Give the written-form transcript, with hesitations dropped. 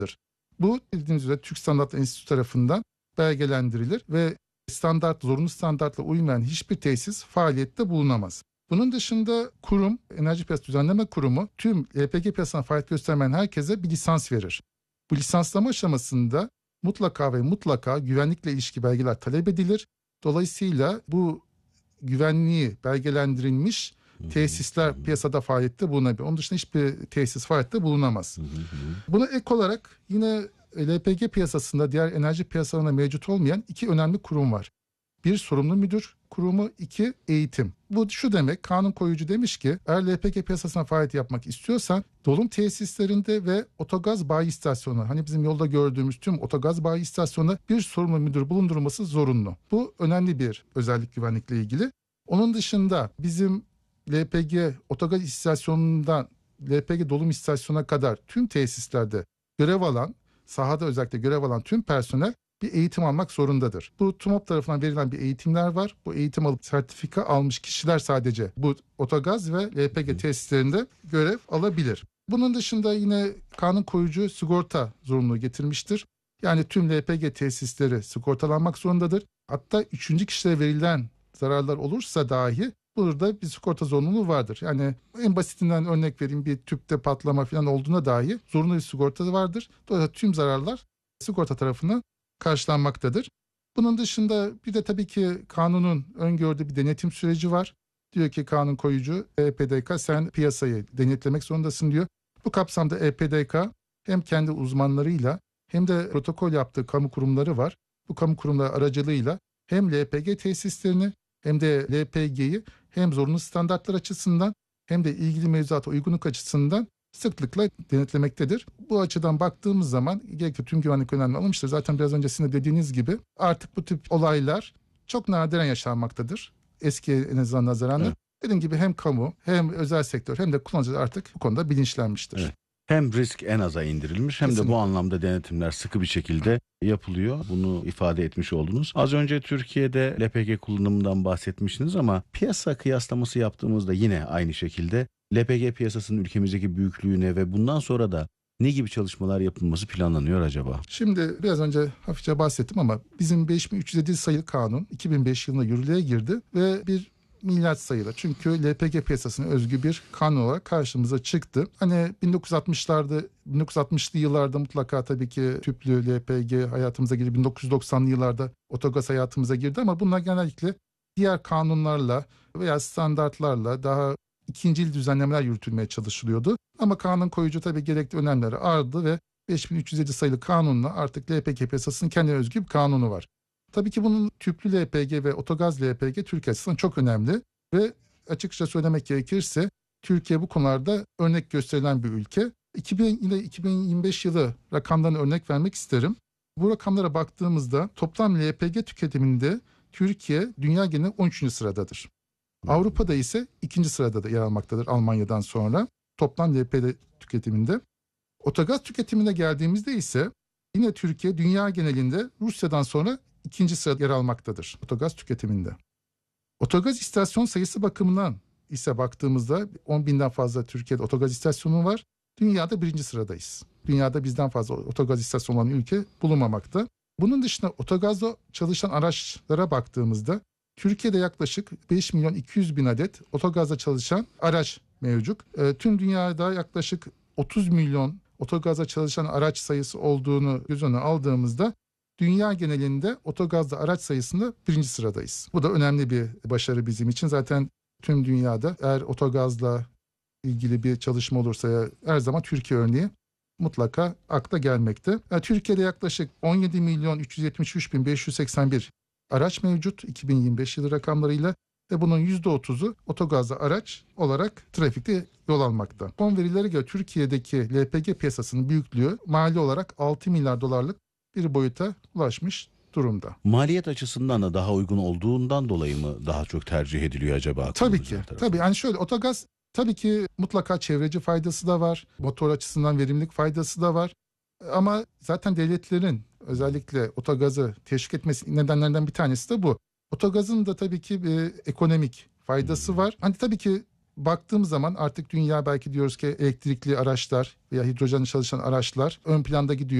Bu bildiğiniz üzere Türk Standartlar Enstitüsü tarafından belgelendirilir ve zorunlu standartla uymayan hiçbir tesis faaliyette bulunamaz. Bunun dışında kurum, Enerji Piyasası Düzenleme Kurumu tüm LPG piyasasına faaliyet göstermeyen herkese bir lisans verir. Bu lisanslama aşamasında mutlaka güvenlikle ilişki belgeler talep edilir. Dolayısıyla bu güvenliği belgelendirilmiş tesisler piyasada faaliyette bulunabilir. Onun dışında hiçbir tesis faaliyette bulunamaz. Buna ek olarak yine LPG piyasasında diğer enerji piyasalarında mevcut olmayan iki önemli kurum var. Bir, sorumlu müdür kurumu, iki, eğitim. Bu şu demek, kanun koyucu demiş ki eğer LPG piyasasına faaliyet yapmak istiyorsan dolum tesislerinde ve otogaz bayi istasyonu, hani bizim yolda gördüğümüz tüm otogaz bayi istasyonuna bir sorumlu müdür bulundurulması zorunlu. Bu önemli bir özellik güvenlikle ilgili. Onun dışında bizim LPG otogaz istasyonundan LPG dolum istasyonuna kadar tüm tesislerde sahada özellikle görev alan tüm personel bir eğitim almak zorundadır. Bu TUMOP tarafından verilen bir eğitimler var. Bu eğitim alıp sertifika almış kişiler sadece bu otogaz ve LPG tesislerinde görev alabilir. Bunun dışında yine kanun koyucu sigorta zorunluluğu getirmiştir. Yani tüm LPG tesisleri sigortalanmak zorundadır. Hatta üçüncü kişilere verilen zararlar olursa dahi burada bir sigorta zorunluluğu vardır. Yani en basitinden örnek vereyim, bir tüpte patlama falan olduğuna dahi zorunlu bir sigorta vardır. Dolayısıyla tüm zararlar sigorta tarafından karşılanmaktadır. Bunun dışında bir de tabii ki kanunun öngördüğü bir denetim süreci var. Diyor ki kanun koyucu EPDK sen piyasayı denetlemek zorundasın diyor. Bu kapsamda EPDK hem kendi uzmanlarıyla hem de protokol yaptığı kamu kurumları var. Bu kamu kurumları aracılığıyla hem LPG tesislerini hem de LPG'yi hem zorunlu standartlar açısından hem de ilgili mevzuata uygunluk açısından sıklıkla denetlemektedir. Bu açıdan baktığımız zaman gerekli tüm güvenlik önlemleri alınmıştır. Zaten biraz önce sizin de dediğiniz gibi artık bu tip olaylar çok nadiren yaşanmaktadır. Eskiye en azından nazaran. Evet. Dediğim gibi hem kamu hem özel sektör hem de kullanıcılar artık bu konuda bilinçlenmiştir. Evet. Hem risk en aza indirilmiş hem Kesinlikle. de bu anlamda denetimler sıkı bir şekilde yapılıyor. Bunu ifade etmiş oldunuz. Az önce Türkiye'de LPG kullanımından bahsetmiştiniz ama piyasa kıyaslaması yaptığımızda yine aynı şekilde LPG piyasasının ülkemizdeki büyüklüğüne ve bundan sonra da ne gibi çalışmalar yapılması planlanıyor acaba? Şimdi biraz önce hafifçe bahsettim ama bizim 5307 sayılı kanun 2005 yılında yürürlüğe girdi ve bir milat sayılı. Çünkü LPG piyasasına özgü bir kanun olarak karşımıza çıktı. Hani 1960'lı yıllarda mutlaka tabii ki tüplü LPG hayatımıza girdi. 1990'lı yıllarda otogaz hayatımıza girdi ama bunlar genellikle diğer kanunlarla veya standartlarla daha ikincil düzenlemeler yürütülmeye çalışılıyordu. Ama kanun koyucu tabii gerekli önlemleri aldı ve 5307 sayılı kanunla artık LPG piyasasının kendine özgü bir kanunu var. Tabii ki bunun tüplü LPG ve otogaz LPG Türkiye açısından çok önemli ve açıkça söylemek gerekirse Türkiye bu konularda örnek gösterilen bir ülke. 2000 ile 2025 yılı rakamlarına örnek vermek isterim. Bu rakamlara baktığımızda toplam LPG tüketiminde Türkiye dünya genelinde 13. sıradadır. Avrupa'da ise 2. sırada da yer almaktadır Almanya'dan sonra toplam LPG tüketiminde. Otogaz tüketimine geldiğimizde ise yine Türkiye dünya genelinde Rusya'dan sonra 2. sırada yer almaktadır otogaz tüketiminde. Otogaz istasyon sayısı bakımından ise baktığımızda 10.000'den fazla Türkiye'de otogaz istasyonu var. Dünyada 1. sıradayız. Dünyada bizden fazla otogaz istasyonu olan ülke bulunmamakta. Bunun dışında otogazda çalışan araçlara baktığımızda Türkiye'de yaklaşık 5.200.000 adet otogazda çalışan araç mevcut. Tüm dünyada yaklaşık 30 milyon otogazda çalışan araç sayısı olduğunu göz önüne aldığımızda dünya genelinde otogazda araç sayısında 1. sıradayız. Bu da önemli bir başarı bizim için. Zaten tüm dünyada eğer otogazla ilgili bir çalışma olursa her zaman Türkiye örneği mutlaka akla gelmekte. Türkiye'de yaklaşık 17.373.581 araç mevcut 2025 yılı rakamlarıyla ve bunun %30'u otogazlı araç olarak trafikte yol almakta. Son verilere göre Türkiye'deki LPG piyasasının büyüklüğü mali olarak 6 milyar dolarlık bir boyuta ulaşmış durumda. Maliyet açısından da daha uygun olduğundan dolayı mı daha çok tercih ediliyor acaba? Tabii ki. Tabii yani şöyle, otogaz tabii ki mutlaka çevreci faydası da var. Motor açısından verimlilik faydası da var. Ama zaten devletlerin özellikle otogazı teşvik etmesi nedenlerinden bir tanesi de bu. Otogazın da tabii ki bir ekonomik faydası var. Hani tabii ki baktığım zaman artık dünya belki diyoruz ki elektrikli araçlar veya hidrojenle çalışan araçlar ön planda gidiyor.